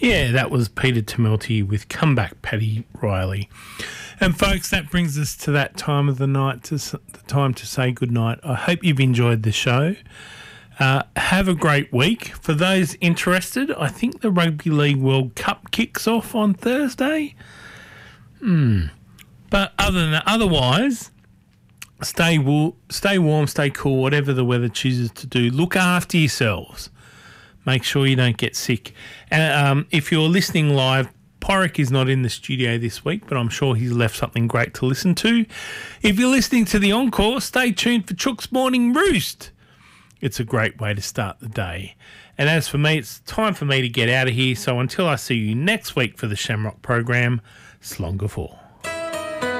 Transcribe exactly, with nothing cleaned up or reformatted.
Yeah, that was Peter Tumulty with Comeback Paddy Riley. And folks, that brings us to that time of the night, to s- the time to say goodnight. I hope you've enjoyed the show. Uh, have a great week. For those interested, I think the Rugby League World Cup kicks off on Thursday. Hmm. But other than that, otherwise, stay wo- stay warm, stay cool, whatever the weather chooses to do. Look after yourselves. Make sure you don't get sick. And um, if you're listening live, Porrick is not in the studio this week, but I'm sure he's left something great to listen to. If you're listening to the encore, stay tuned for Chook's Morning Roost. It's a great way to start the day. And as for me, it's time for me to get out of here. So until I see you next week for the Shamrock program, Slonga four.